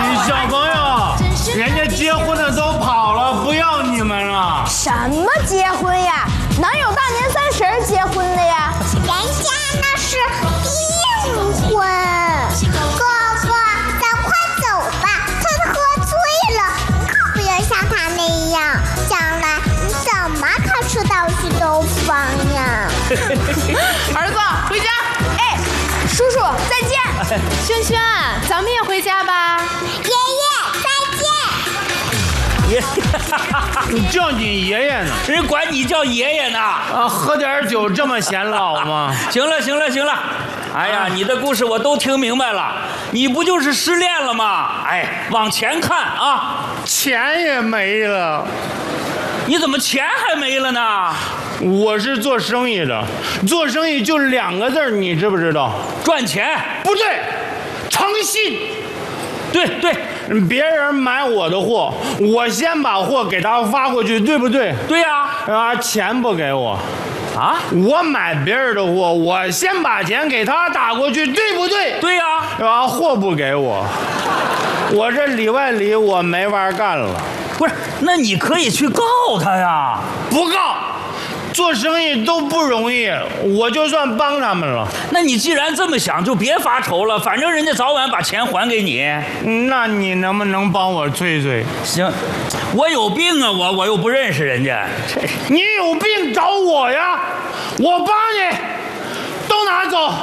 小朋友，人家结婚的都跑了，不要你们了。 什么结婚呀？哪有大年30结婚的呀？ 人家那是订婚。哥哥，咱快走吧，他喝醉了，可不要像他那样，将来你怎么考出道去兜风呀？ 儿子，回家。 哎，叔叔再见。 轩轩，咱们也回家吧。 爷爷再见。 你叫你爷爷呢？ 人管你叫爷爷呢。 啊，喝点酒这么显老吗？ 行了。哎呀，你的故事我都听明白了，你不就是失恋了吗？哎，往前看啊， 钱也没了。 你怎么钱还没了呢？ 我是做生意的，做生意就2个字，你知不知道？ 赚钱。 不对，诚信。 对， 别人买我的货，我先把货给他发过去，对不对？ 对呀。 啊，钱不给我。 啊， 我买别人的货，我先把钱给他打过去，对不对？ 对呀。 啊，货不给我，我这里外里我没法干了。 不是，那你可以去告他呀。 不告，做生意都不容易，我就算帮他们了。 那你既然这么想，就别发愁了，反正人家早晚把钱还给你。 那你能不能帮我催催？ 行，我有病啊，我又不认识人家。 你有病找我呀，我帮你，都拿走。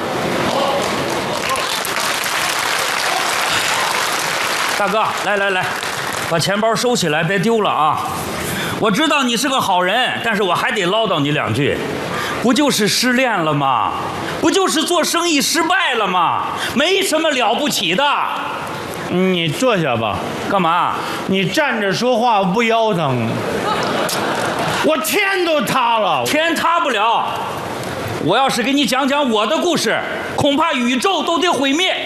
大哥，来，把钱包收起来，别丢了啊！我知道你是个好人，但是我还得唠叨你2句。不就是失恋了吗？不就是做生意失败了吗？没什么了不起的。 你坐下吧。 干嘛？ 你站着说话不腰疼？我天都塌了。 天塌不了。我要是给你讲讲我的故事，恐怕宇宙都得毁灭。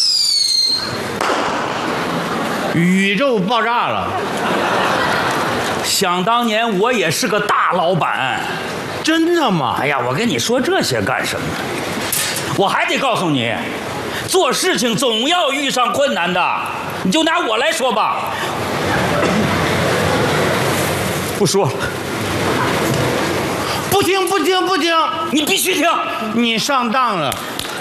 宇宙爆炸了。 想当年我也是个大老板。 真的吗？ 哎呀，我跟你说这些干什么？我还得告诉你，做事情总要遇上困难的。你就拿我来说吧。不说了。 不听， 你必须听。 你上当了。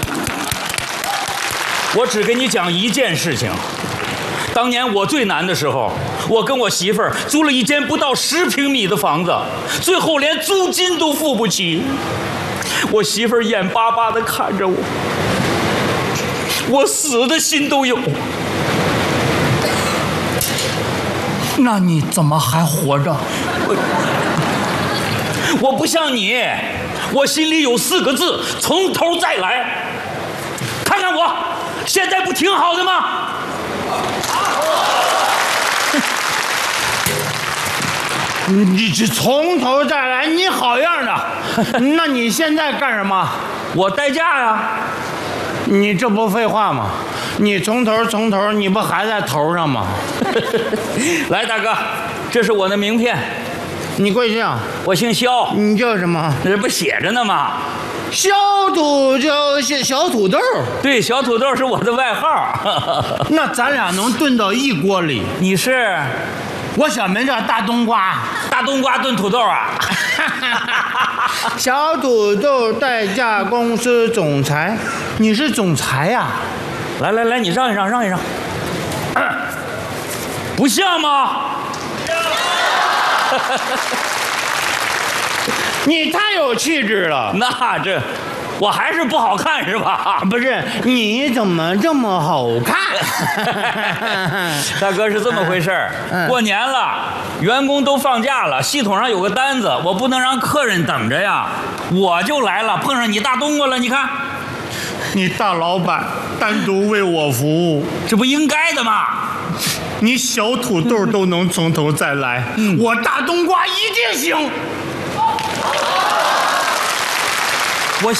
我只给你讲一件事情。当年我最难的时候，我跟我媳妇儿租了一间不到10平米的房子，最后连租金都付不起。我媳妇儿眼巴巴地看着我，我死的心都有。 那你怎么还活着？ 我不像你，我心里有4个字：从头再来。看看我，现在不挺好的吗？ 你从头再来，你好样的！那你现在干什么？ 我代驾呀。 你这不废话吗？你从头，你不还在头上吗？ 来，大哥，这是我的名片。 你贵姓？ 我姓肖。 你叫什么？ 这不写着呢吗？ 小土豆。 对，小土豆是我的外号。 那咱俩能炖到一锅里。 你是？ 我小名叫大冬瓜。 大冬瓜炖土豆啊。 小土豆代驾公司总裁。你是总裁呀？ 来，你让一让。不像吗？ 你太有气质了。 那这我还是不好看是吧？ 不是，你怎么这么好看？ 大哥是这么回事儿，过年了，员工都放假了，系统上有个单子，我不能让客人等着呀，我就来了，碰上你大冬瓜了，你看， 你大老板单独为我服务， 这不应该的吗？ 你小土豆都能从头再来，我大冬瓜一定行。